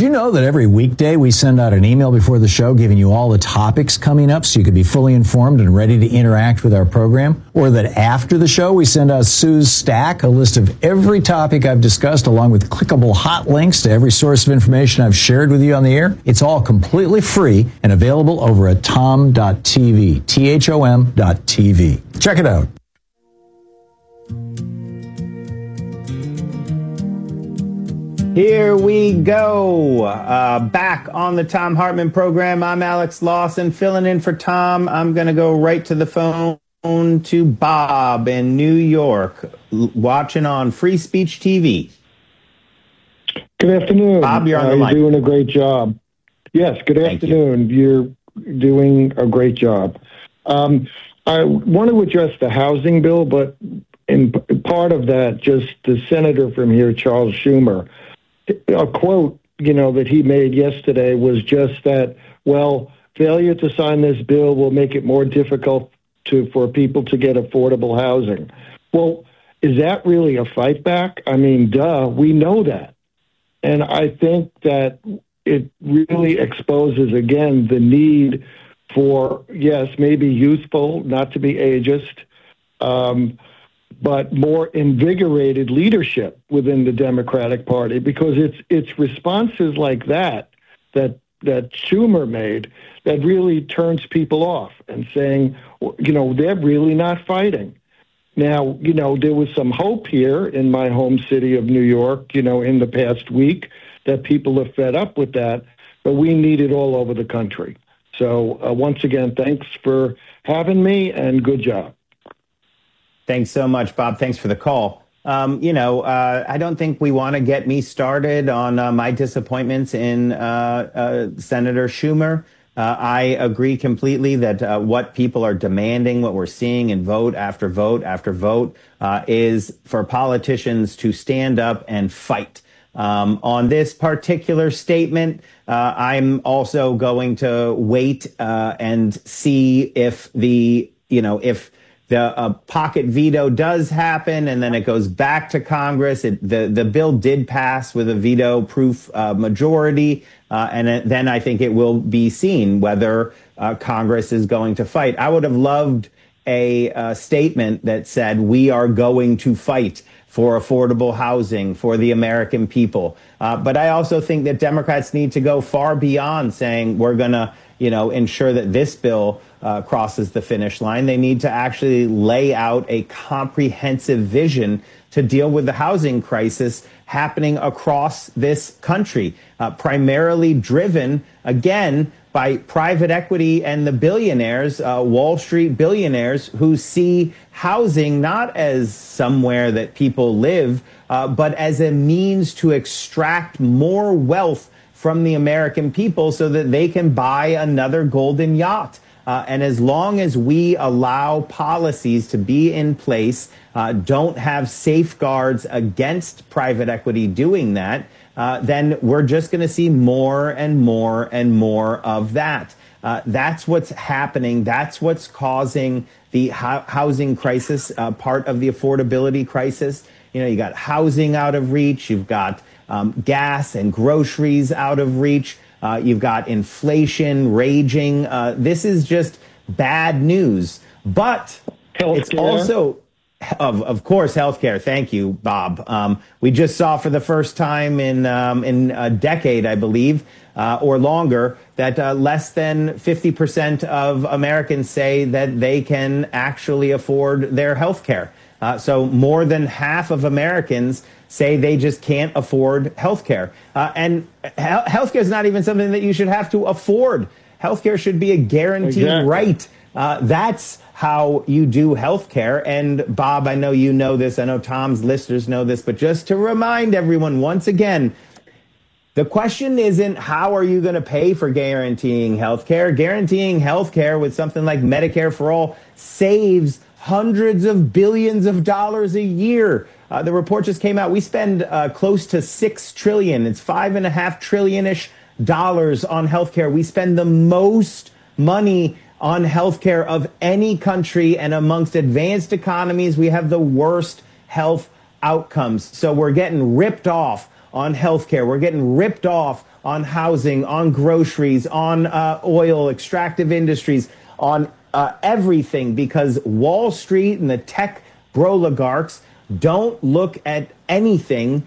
you know that every weekday we send out an email before the show giving you all the topics coming up so you can be fully informed and ready to interact with our program? Or that after the show we send out Sue's Stack, a list of every topic I've discussed along with clickable hot links to every source of information I've shared with you on the air? It's all completely free and available over at tom.tv, THOM.tv. Check it out. Here we go. Back on the Thom Hartmann program. I'm Alex Lawson, filling in for Tom. I'm going to go right to the phone to Bob in New York, watching on Free Speech TV. Good afternoon. Bob, you're on the line. You're doing a great job. Yes, good afternoon. You're doing a great job. I want to address the housing bill, but in part of that, just the senator from here, Charles Schumer, a quote, that he made yesterday was just that, well, failure to sign this bill will make it more difficult for people to get affordable housing. Well, is that really a fight back? I mean, duh, we know that. And I think that it really exposes, again, the need for, yes, maybe youthful, not to be ageist, but more invigorated leadership within the Democratic Party, because it's responses like that Schumer made that really turns people off and saying, they're really not fighting. Now, there was some hope here in my home city of New York, in the past week that people are fed up with that, but we need it all over the country. So once again, thanks for having me and good job. Thanks so much, Bob. Thanks for the call. I don't think we want to get me started on my disappointments in Senator Schumer. I agree completely that what people are demanding, what we're seeing in vote after vote after vote, is for politicians to stand up and fight. On this particular statement, I'm also going to wait and see if the pocket veto does happen and then it goes back to Congress. The bill did pass with a veto-proof majority, and then I think it will be seen whether Congress is going to fight. I would have loved a statement that said, we are going to fight for affordable housing for the American people. But I also think that Democrats need to go far beyond saying we're going to ensure that this bill crosses the finish line. They need to actually lay out a comprehensive vision to deal with the housing crisis happening across this country, primarily driven, again, by private equity and the billionaires, Wall Street billionaires, who see housing not as somewhere that people live, but as a means to extract more wealth from the American people so that they can buy another golden yacht. And as long as we allow policies to be in place, don't have safeguards against private equity doing that, then we're just going to see more and more and more of that. That's what's happening. That's what's causing the housing crisis, part of the affordability crisis. You got housing out of reach. You've got gas and groceries out of reach. You've got inflation raging. This is just bad news. But it's also, of course, healthcare. Thank you, Bob. We just saw for the first time in a decade, I believe, or longer, that less than 50% of Americans say that they can actually afford their healthcare. So more than half of Americans say they just can't afford healthcare. And healthcare is not even something that you should have to afford. Healthcare should be a guaranteed right. That's how you do healthcare. And Bob, I know you know this. I know Tom's listeners know this. But just to remind everyone once again, the question isn't how are you going to pay for guaranteeing healthcare. Guaranteeing healthcare with something like Medicare for All saves hundreds of billions of dollars a year. The report just came out. We spend close to $6 trillion. It's $5.5 trillion-ish dollars on healthcare. We spend the most money on healthcare of any country, and amongst advanced economies, we have the worst health outcomes. So we're getting ripped off on healthcare. We're getting ripped off on housing, on groceries, on oil, extractive industries, on everything, because Wall Street and the tech broligarchs don't look at anything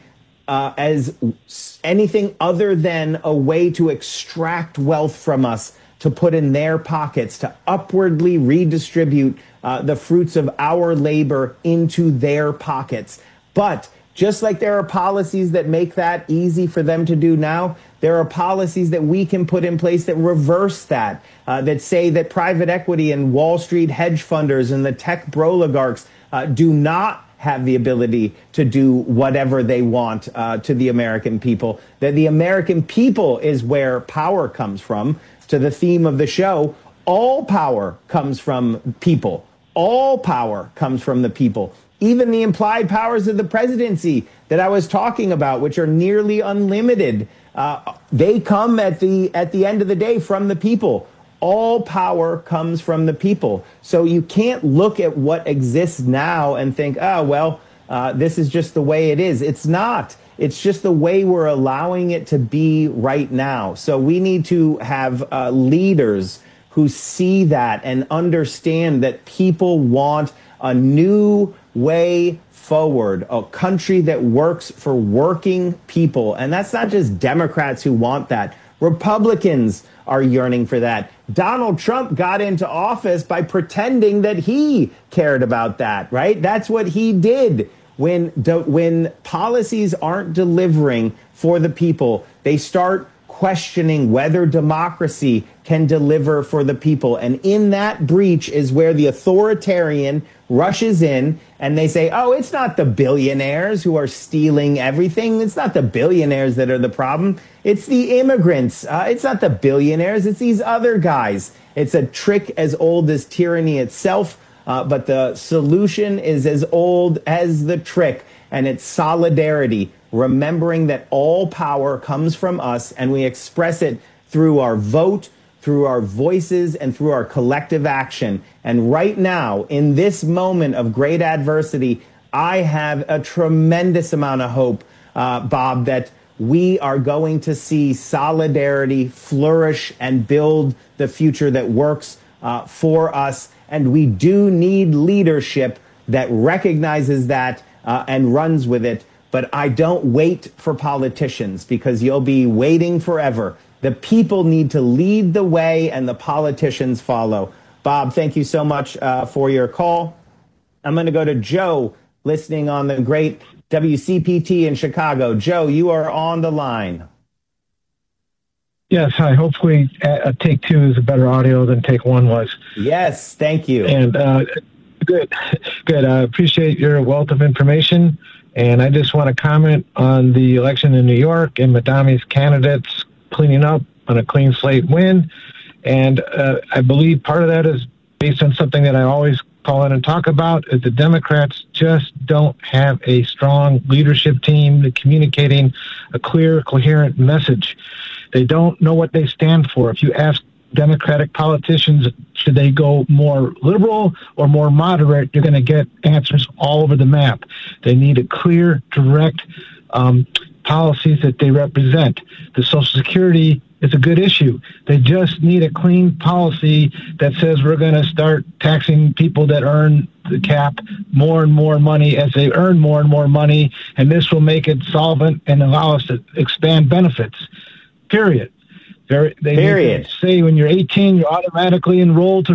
as anything other than a way to extract wealth from us, to put in their pockets, to upwardly redistribute the fruits of our labor into their pockets. But just like there are policies that make that easy for them to do now, there are policies that we can put in place that reverse that, that say that private equity and Wall Street hedge funders and the tech broligarchs do not have the ability to do whatever they want to the American people, that the American people is where power comes from. To the theme of the show, all power comes from people. All power comes from the people. Even the implied powers of the presidency that I was talking about, which are nearly unlimited, they come at the end of the day from the people. All power comes from the people. So you can't look at what exists now and think, oh, well, this is just the way it is. It's not. It's just the way we're allowing it to be right now. So we need to have leaders who see that and understand that people want a new way forward, a country that works for working people. And that's not just Democrats who want that. Republicans are yearning for that. Donald Trump got into office by pretending that he cared about that, right? That's what he did. When policies aren't delivering for the people, they start questioning whether democracy can deliver for the people. And in that breach is where the authoritarian rushes in and they say, oh, it's not the billionaires who are stealing everything. It's not the billionaires that are the problem. It's the immigrants. It's not the billionaires. It's these other guys. It's a trick as old as tyranny itself. But the solution is as old as the trick, and it's solidarity, remembering that all power comes from us, and we express it through our vote, through our voices, and through our collective action. And right now, in this moment of great adversity, I have a tremendous amount of hope, Bob, that we are going to see solidarity flourish and build the future that works for us. And we do need leadership that recognizes that and runs with it. But I don't wait for politicians, because you'll be waiting forever. The people need to lead the way and the politicians follow. Bob, thank you so much for your call. I'm going to go to Joe, listening on the great WCPT in Chicago. Joe, you are on the line. Yes, hi. Hopefully take two is a better audio than take one was. Yes, thank you. And good. I appreciate your wealth of information. And I just want to comment on the election in New York and Madami's candidates cleaning up on a clean slate win. And I believe part of that is based on something that I always call in and talk about, is the Democrats just don't have a strong leadership team communicating a clear, coherent message. They don't know what they stand for. If you ask Democratic politicians, should they go more liberal or more moderate, you're going to get answers all over the map. They need a clear, direct policies that they represent. The Social Security is a good issue. They just need a clean policy that says we're going to start taxing people that earn the cap more and more money as they earn more and more money, and this will make it solvent and allow us to expand benefits. Period. They say when you're 18, you're automatically enrolled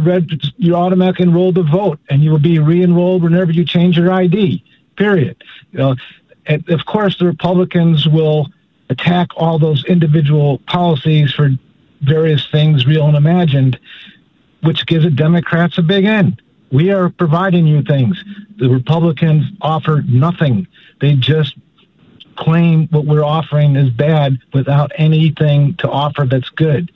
to vote, and you will be re-enrolled whenever you change your ID. Period. And of course, the Republicans will attack all those individual policies for various things, real and imagined, which gives the Democrats a big end. We are providing you things. The Republicans offer nothing. They just claim what we're offering is bad without anything to offer that's good.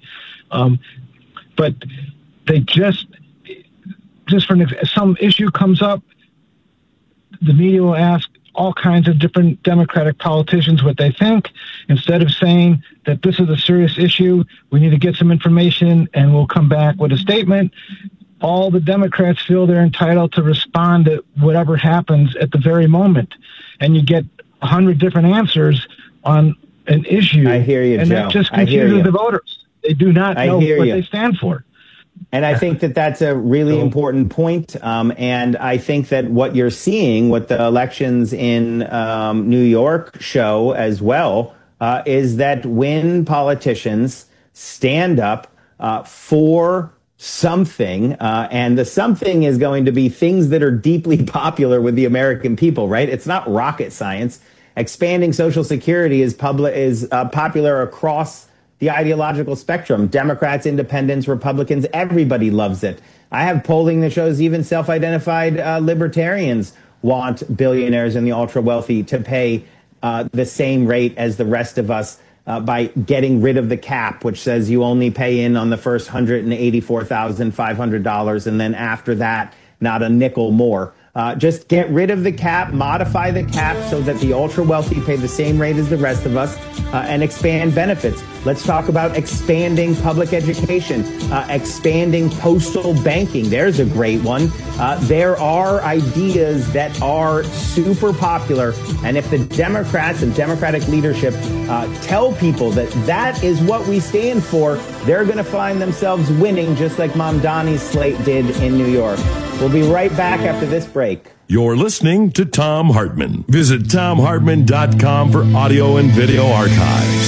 But they just for some issue comes up, the media will ask all kinds of different Democratic politicians what they think. Instead of saying that this is a serious issue, we need to get some information and we'll come back with a statement. All the Democrats feel they're entitled to respond to whatever happens at the very moment. And you get 100 different answers, on an issue. I hear you, and Joe. that just confuses the voters. They do not know what they stand for. And I think that that's a really important point. And I think that what you're seeing, what the elections in New York show as well, is that when politicians stand up for something, and the something is going to be things that are deeply popular with the American people, right? It's not rocket science. Expanding Social Security is popular across the ideological spectrum. Democrats, independents, Republicans, everybody loves it. I have polling that shows even self-identified libertarians want billionaires and the ultra-wealthy to pay the same rate as the rest of us by getting rid of the cap, which says you only pay in on the first $184,500, and then after that, not a nickel more. Just get rid of the cap, modify the cap so that the ultra-wealthy pay the same rate as the rest of us, and expand benefits. Let's talk about expanding public education, expanding postal banking. There's a great one. There are ideas that are super popular, and if the Democrats and Democratic leadership tell people that that is what we stand for, they're going to find themselves winning, just like Mamdani's slate did in New York. We'll be right back after this break. You're listening to Thom Hartmann. Visit ThomHartmann.com for audio and video archives.